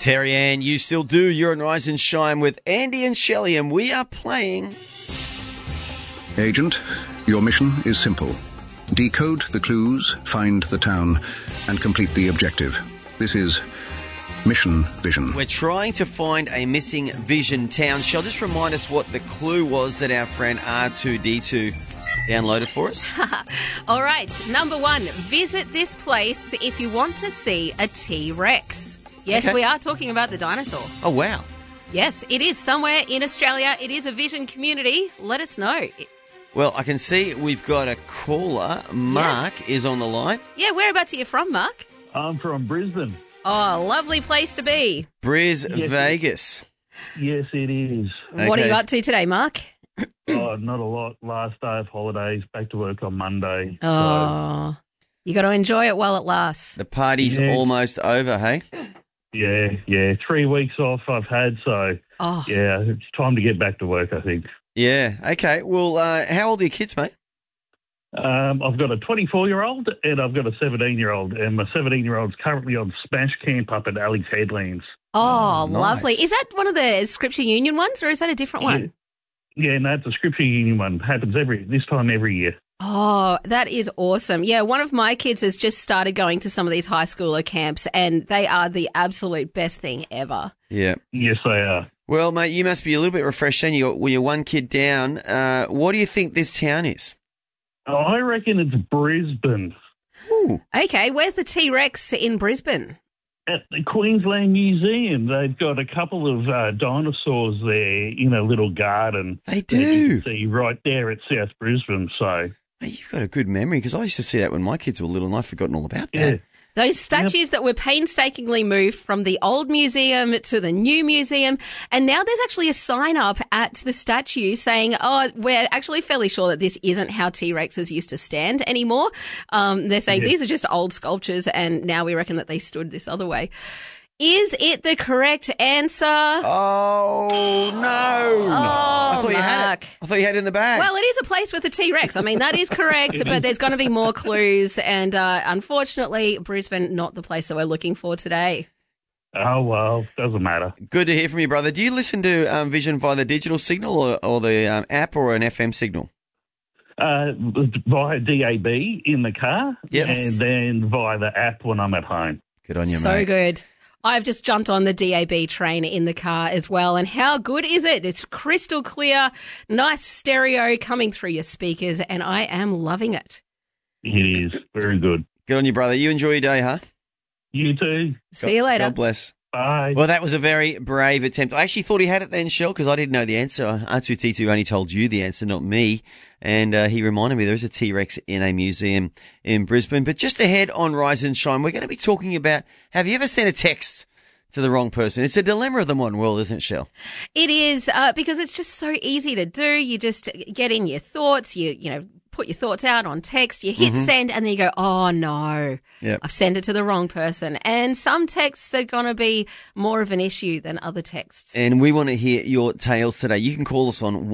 Terry Ann, you still do. You're on Rise and Shine with Andy and Shelley, and we are playing... Agent, your mission is simple. Decode the clues, find the town, and complete the objective. This is Mission Vision. We're trying to find a missing Vision town. Shall just remind us what the clue was that our friend R2D2 downloaded for us? All right, number 1, visit this place if you want to see a T-Rex. Yes, Okay. we are talking about the dinosaur. Oh, wow. Yes, it is somewhere in Australia. It is a Vision community. Let us know. Well, I can see we've got a caller. Mark is on the line. Yeah, whereabouts are you from, Mark? I'm from Brisbane. Oh, lovely place to be. Vegas. Yes, it is. What are Okay. you up to today, Mark? Oh, not a lot. Last day of holidays, back to work on Monday. Oh, you got to enjoy it while it lasts. The party's Yeah. almost over, hey? Yeah. 3 weeks off I've had, so Oh, yeah, it's time to get back to work, I think. Yeah. Okay. Well, how old are your kids, mate? I've got a 24-year-old and I've got a 17-year-old, and my 17-year-old's currently on Smash Camp up at Alex Headlands. oh, nice. lovely. Is that one of the Scripture Union ones, or is that a different one? Yeah, no, it's a Scripture Union one. Happens this time every year. Oh, that is awesome. Yeah, one of my kids has just started going to some of these high schooler camps, and they are the absolute best thing ever. Yeah. Yes, they are. Well, mate, you must be a little bit refreshed then. You're one kid down. What do you think this town is? I reckon it's Brisbane. Ooh. Okay, where's the T-Rex in Brisbane? At the Queensland Museum, they've got a couple of dinosaurs there in a little garden. They that you do. can see right there at South Brisbane. So, Hey, you've got a good memory because I used to see that when my kids were little and I've forgotten all about that. yeah. Those statues that were painstakingly moved from the old museum to the new museum. And now there's actually a sign up at the statue saying, oh, we're actually fairly sure that this isn't how T-Rexes used to stand anymore. They're saying these are just old sculptures and now we reckon that they stood this other way. Is it the correct answer? Oh, no. I thought you had Mark. it. I thought you had it in the bag. Well, it is a place with a T-Rex. I mean, that is correct, but there's going to be more clues. And unfortunately, Brisbane, not the place that we're looking for today. Oh, well, doesn't matter. Good to hear from you, brother. Do you listen to Vision via the digital signal or the app or an FM signal? Via DAB in the car, Yes. and then via the app when I'm at home. Good on you, So mate. good. I've just jumped on the DAB train in the car as well. And how good is it? It's crystal clear, nice stereo coming through your speakers, and I am loving it. It is very good. Good on you, brother. You enjoy your day, huh? You too. See you later. God bless. Bye. Well, that was a very brave attempt. I actually thought he had it then, Shell, because I didn't know the answer. R2T2 only told you the answer, not me. And he reminded me there is a T-Rex in a museum in Brisbane. But just ahead on Rise and Shine, we're going to be talking about, have you ever sent a text to the wrong person? It's a dilemma of the modern world, isn't it, Shell? It is, because it's just so easy to do. You just get in your thoughts, you know, put your thoughts out on text, you hit send, and then you go, oh no, Yep. I've sent it to the wrong person. And some texts are going to be more of an issue than other texts. And we want to hear your tales today. You can call us on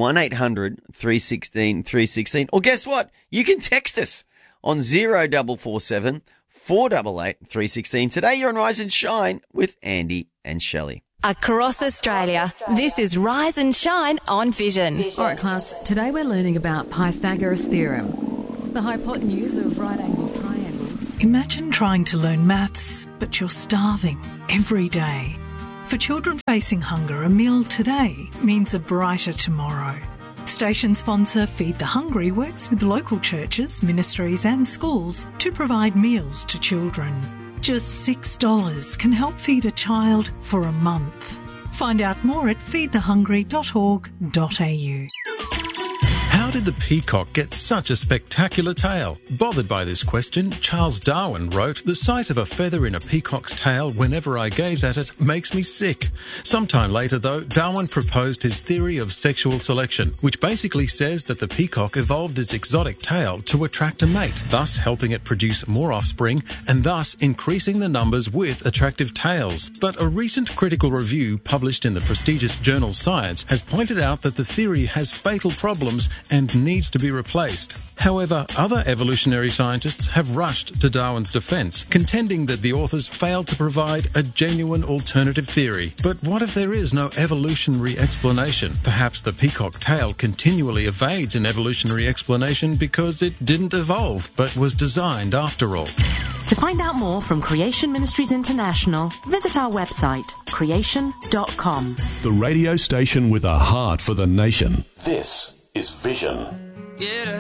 1-800-316-316. Or guess what? You can text us on 0447 488 316. Today you're on Rise and Shine with Andy and Shelley. Across Australia, this is Rise and Shine on Vision. All right, class, today we're learning about Pythagoras' theorem, the hypotenuse of right-angled triangles. Imagine trying to learn maths, but you're starving every day. For children facing hunger, a meal today means a brighter tomorrow. Station sponsor Feed the Hungry works with local churches, ministries and schools to provide meals to children. Just $6 can help feed a child for a month. Find out more at feedthehungry.org.au. How did the peacock get such a spectacular tail? Bothered by this question, Charles Darwin wrote, "The sight of a feather in a peacock's tail whenever I gaze at it makes me sick." Sometime later, though, Darwin proposed his theory of sexual selection, which basically says that the peacock evolved its exotic tail to attract a mate, thus helping it produce more offspring and thus increasing the numbers with attractive tails. But a recent critical review published in the prestigious journal Science has pointed out that the theory has fatal problems and needs to be replaced. However, other evolutionary scientists have rushed to Darwin's defence, contending that the authors failed to provide a genuine alternative theory. But what if there is no evolutionary explanation? Perhaps the peacock tail continually evades an evolutionary explanation because it didn't evolve, but was designed after all. To find out more from Creation Ministries International, visit our website, creation.com. The radio station with a heart for the nation. This is Vision.